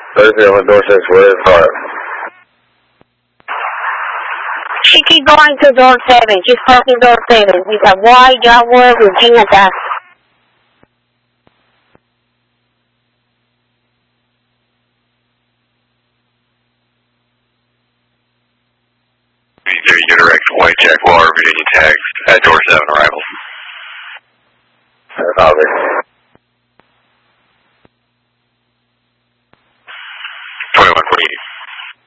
Thursday on door 6, where is Hart? She keep going to door 7. She's passing door 7. It's a white Jaguar Virginia Tech. Direct white Jaguar Virginia Tags at door 7 arrival. Copy.